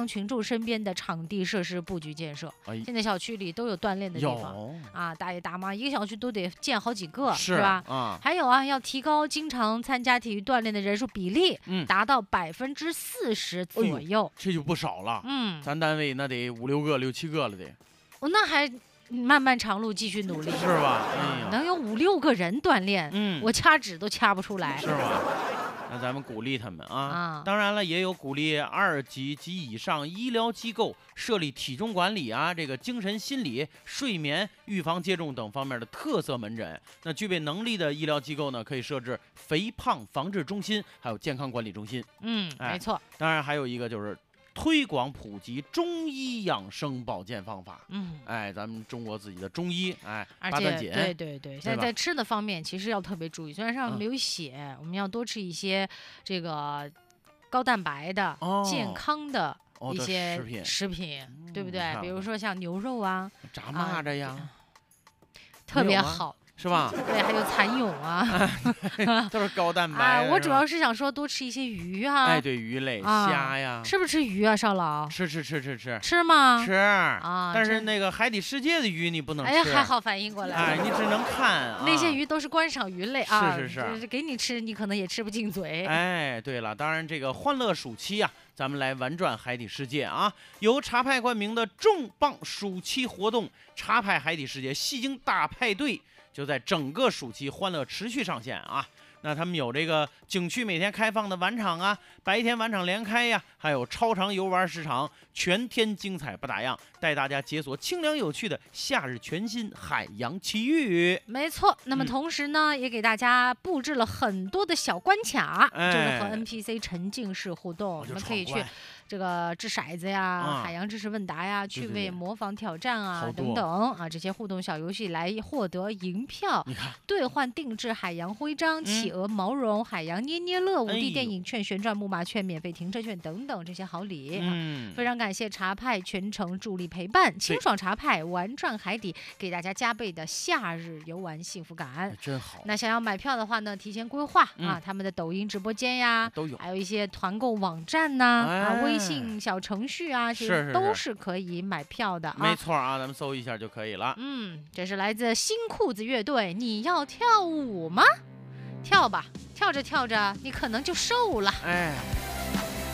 乡群众身边的场地设施布局建设。现在小区里都有锻炼的地方啊，大爷大妈一个小区都得建好几个，是吧？还有啊，要提高经常参加体育锻炼的人数比例，达到40%左右， 这就不少了。咱单位那得5、6个、6、7个了得。 那还漫漫长路继续努力， 是吧？ 能有5、6个人锻炼，我掐指都掐不出来， 是吧？那咱们鼓励他们啊！当然了，也有鼓励2级及以上医疗机构设立体重管理啊，这个精神心理、睡眠、预防接种等方面的特色门诊。那具备能力的医疗机构呢，可以设置肥胖防治中心，还有健康管理中心。 没错。 当然还有一个就是推广普及中医养生保健方法。咱们中国自己的中医，八段锦。 对，在吃的方面其实要特别注意，虽然上没有写，我们要多吃一些这个高蛋白的、健康的一些食品，对不对？比如说像牛肉啊、 炸蚂蚱呀， 特别好。 是吧？ 对，还有蚕蛹啊， 都是高蛋白。 我主要是想说多吃一些鱼啊。 对，鱼类，虾呀。 吃不吃鱼啊，少老？ 吃。 吃吗？ 吃啊！但是那个海底世界的鱼你不能吃。 还好反应过来。 你只能看。 那些鱼都是观赏鱼类啊。 是。 给你吃，你可能也吃不进嘴。 对了，当然这个欢乐暑期啊，咱们来玩转海底世界啊！由茶派冠名的重磅暑期活动——茶派海底世界戏精大派对。就在整个暑期欢乐持续上线啊！那他们有这个景区每天开放的晚场啊，白天晚场连开呀，还有超长游玩时长，全天精彩不打烊，带大家解锁清凉有趣的夏日全新海洋奇遇。 没错，那么同时呢，也给大家布置了很多的小关卡，就是和 NPC 沉浸式互动，你们可以去这个掷骰子呀、海洋知识问答呀、趣味模仿挑战啊等等啊，这些互动小游戏来获得银票，兑换定制海洋徽章、企鹅毛绒、海洋捏捏乐、5D 电影券、旋转木马券、免费停车券等等这些好礼。非常感谢茶派全程助力陪伴，清爽茶派玩转海底，给大家加倍的夏日游玩幸福感。 真好。 那想要买票的话呢，提前规划啊，他们的抖音直播间呀都有， 还有一些团购网站呐、微信小程序啊，其实都是可以买票的啊。 没错啊，咱们搜一下就可以了。 这是来自新裤子乐队，你要跳舞吗？跳吧，跳着跳着，你可能就瘦了。